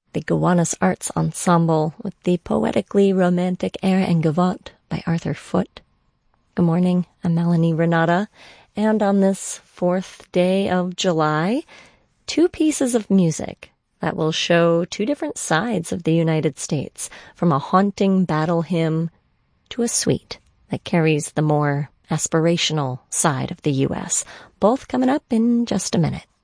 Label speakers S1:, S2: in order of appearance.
S1: the Gowanus Arts Ensemble with the poetically romantic Air and Gavotte by Arthur Foote. Good morning, I'm Melanie Renata, and on this 4th day of July, 2 pieces of music that will show 2 different sides of the United States, from a haunting battle hymn to a suite that carries the more aspirational side of the U.S., both coming up in just a minute.